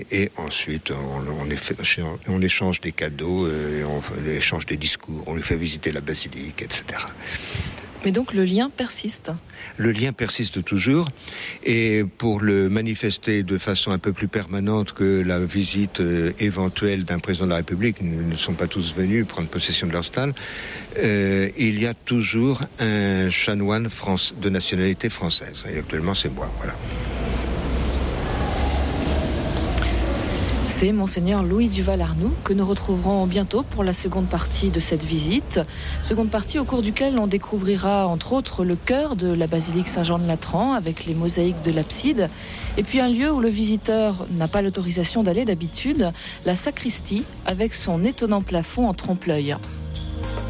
Et ensuite, on échange des cadeaux, on échange des discours, on lui fait visiter la basilique, etc. Mais donc le lien persiste. Le lien persiste toujours, et pour le manifester de façon un peu plus permanente que la visite éventuelle d'un président de la République, ils ne sont pas tous venus prendre possession de leur stade, il y a toujours un chanoine de nationalité française. Et actuellement, c'est moi, voilà. C'est Monseigneur Louis Duval-Arnoux que nous retrouverons bientôt pour la seconde partie de cette visite. Seconde partie au cours duquel on découvrira entre autres le chœur de la basilique Saint-Jean-de-Latran avec les mosaïques de l'abside. Et puis un lieu où le visiteur n'a pas l'autorisation d'aller d'habitude, la sacristie avec son étonnant plafond en trompe-l'œil.